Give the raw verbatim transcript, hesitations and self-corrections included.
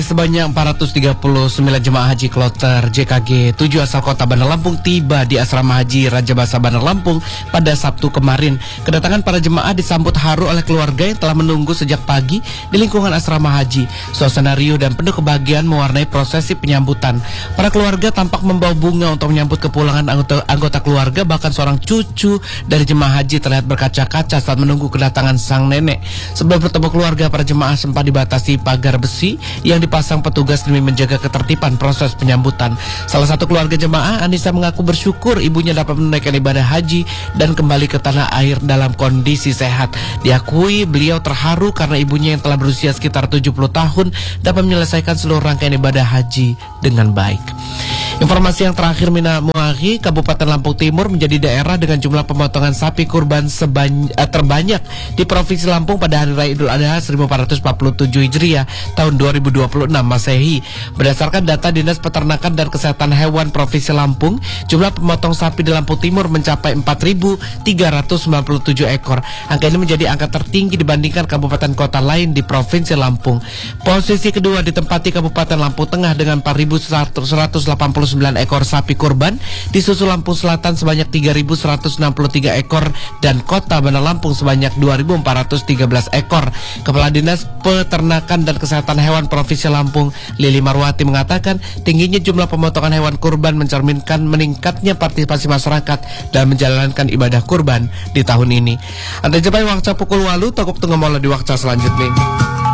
Sebanyak empat ratus tiga puluh sembilan jemaah haji kloter J K G tujuh asal kota Bandar Lampung tiba di asrama haji Raja Basa Bandar Lampung pada Sabtu kemarin. Kedatangan para jemaah disambut haru oleh keluarga yang telah menunggu sejak pagi di lingkungan asrama haji. Suasana riuh dan penuh kebahagiaan mewarnai prosesi penyambutan. Para keluarga tampak membawa bunga untuk menyambut kepulangan anggota, anggota keluarga, bahkan seorang cucu dari jemaah haji terlihat berkaca-kaca saat menunggu kedatangan sang nenek. Sebelum bertemu keluarga, para jemaah sempat dibatasi pagar besi yang dipasang petugas demi menjaga ketertiban proses penyambutan. Salah satu keluarga jemaah, Anissa, mengaku bersyukur ibunya dapat menunaikan ibadah haji dan kembali ke tanah air dalam kondisi sehat. Diakui beliau terharu karena ibunya yang telah berusia sekitar tujuh puluh tahun dapat menyelesaikan seluruh rangkaian ibadah haji dengan baik. Informasi yang terakhir, Mina Muahi, Kabupaten Lampung Timur menjadi daerah dengan jumlah pemotongan sapi kurban sebany- eh, terbanyak di Provinsi Lampung pada Hari Raya Idul Adha seribu empat ratus empat puluh tujuh Hijriah tahun dua ribu dua puluh enam Masehi. Berdasarkan data Dinas Peternakan dan Kesehatan Hewan Provinsi Lampung, jumlah pemotong sapi di Lampung Timur mencapai empat ribu tiga ratus sembilan puluh tujuh ekor. Angka ini menjadi angka tertinggi dibandingkan kabupaten kota lain di Provinsi Lampung. Posisi kedua ditempati Kabupaten Lampung Tengah dengan empat ribu seratus delapan puluh sembilan ekor sapi kurban, disusul Lampung Selatan sebanyak tiga ribu seratus enam puluh tiga ekor dan Kota Bandar Lampung sebanyak dua ribu empat ratus tiga belas ekor. Kepala Dinas Peternakan dan Kesehatan Hewan Provinsi Lampung, Lili Marwati, mengatakan tingginya jumlah pemotongan hewan kurban mencerminkan meningkatnya partisipasi masyarakat dalam menjalankan ibadah kurban di tahun ini. Anda jumpai waktu pukul walu, tokop tunggu mola di waktu selanjutnya.